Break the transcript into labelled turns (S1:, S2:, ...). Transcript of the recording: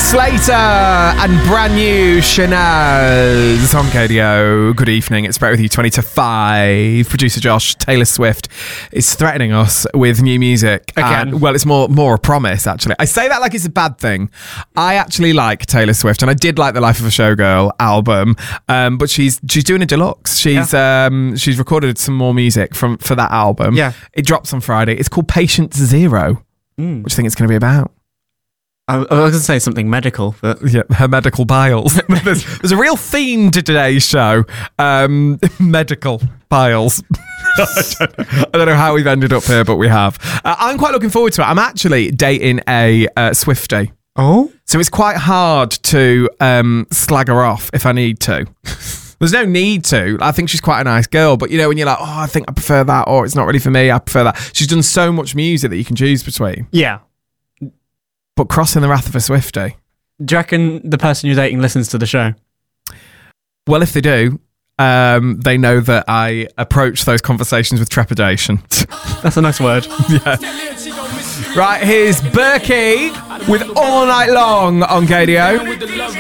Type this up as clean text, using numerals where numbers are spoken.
S1: Slater and brand new Shanaz on KDO. Good evening. It's Brett with you 20 to 5. Producer Josh, Taylor Swift is threatening us with new music.
S2: Again.
S1: Well, it's more a promise, actually. I say that like it's a bad thing. I actually like Taylor Swift, and I did like the Life of a Showgirl album, but she's doing a deluxe. She's recorded some more music for that album.
S2: Yeah.
S1: It drops on Friday. It's called Patient Zero. What do you think it's going to be about?
S2: I was going to say something medical, but...
S1: Yeah, her medical biles. there's a real theme to today's show. Medical biles. I don't know how we've ended up here, but we have. I'm quite looking forward to it. I'm actually dating a Swiftie.
S2: Oh?
S1: So it's quite hard to slag her off if I need to. There's no need to. I think she's quite a nice girl, but you know, when you're like, I think I prefer that, or it's not really for me, I prefer that. She's done so much music that you can choose between.
S2: Yeah.
S1: But crossing the wrath of a Swiftie.
S2: Do you reckon the person you're dating listens to the show?
S1: Well, if they do, they know that I approach those conversations with trepidation.
S2: That's a nice word.
S1: Yeah. Right, here's Berkey with All Night Long on KDO.